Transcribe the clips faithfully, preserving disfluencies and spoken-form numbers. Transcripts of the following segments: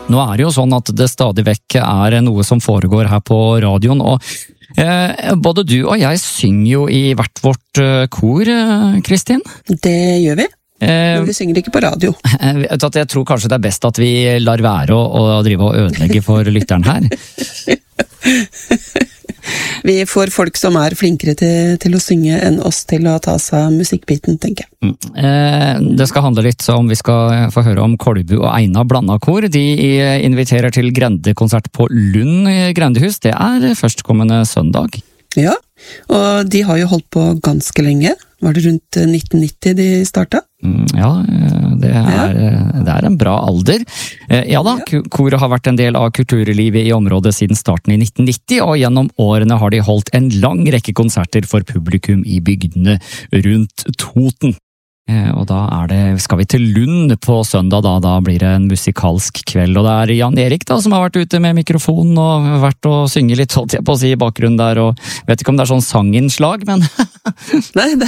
Nå er det jo sånn at det stadig vekk er noe som foregår her på radioen, og eh, både du og jeg synger jo i hvert vårt eh, kor, eh, Kristin. Det gjør vi, eh, men vi synger ikke på radio. Jeg tror kanskje det er best at vi lar være å, å drive og ødelegge for lytteren her. Vi får folk som er flinkere til, til å synge enn oss til å ta seg av musikkbiten, tenker jeg. Mm. Eh, det skal handle litt om, vi skal få høre om Kolbu og Eina Blandakor. De inviterer til grendekonsert på Lund grendehus. Det er førstkommende søndag. Ja, og de har jo holdt på ganske lenge. Var det rundt nitten nitti de startet? Mm, ja, det er, det er en bra alder. Ja da, koret har vært en del av kulturlivet i området siden starten i nitten nitti, og gjennom årene har de holdt en lang rekke konserter for publikum i bygdene rundt Toten. Og da er det, skal vi til Lund på søndag da, da blir det en musikalsk kveld, og det er Jan Erik da som har vært ute med mikrofonen og vært og synge litt, holdt jeg på å si, i bakgrunnen der, og vet ikke om det er sånn sanginnslag, men... Nei, det,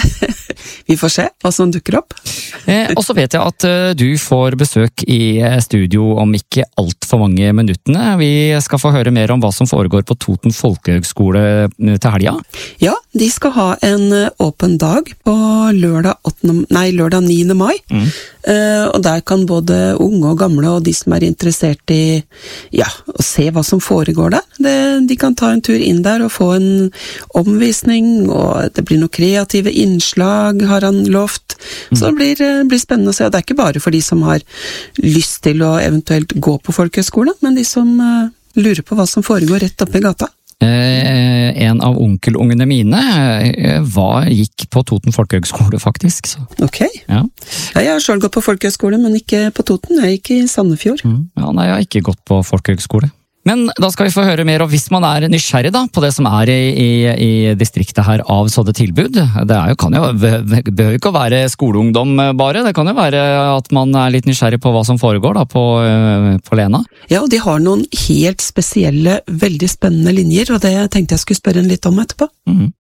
vi får se hva som dukker opp. eh, og så vet jeg at uh, du får besøk i studio om ikke alt for mange minuttene. Vi skal få høre mer om hva som foregår på Toten Folkehøgskole til helga. Ja, de skal ha en åpen dag på lørdag åttende Nei, lørdag niende mai, mm. uh, og der kan både unge og gamle og de som er interessert i ja, å se hva som foregår der, det, de kan ta en tur inn der og få en omvisning, og det blir noen kreative innslag, har han lovt, mm. så det blir, blir spennende å se, og det er ikke bare for de som har lyst til å eventuelt gå på folkehøgskole, men de som uh, lurer på hva som foregår rett oppe i gata. Eh, en av onkelungene mine eh, var, gikk på Toten Folkehøgskole faktisk. Så. Ok. Ja. Ja, jeg har selv gått på folkehøgskole, men ikke på Toten. Jeg gikk i Sandefjord. Mm. Ja, nei, jeg har ikke gått på folkehøgskole. Men da skal vi få høre mer, og hvis man er nysgjerrig da, på det som er i, i, i distriktet her av sånne tilbud, det er jo, kan jo, behøver ikke å være skoleungdom bare, det kan jo være at man er litt nysgjerrig på hva som foregår da på, på Lena. Ja, og de har noen helt spesielle, veldig spennende linjer, og det tenkte jeg skulle spørre en litt om etterpå. Mm.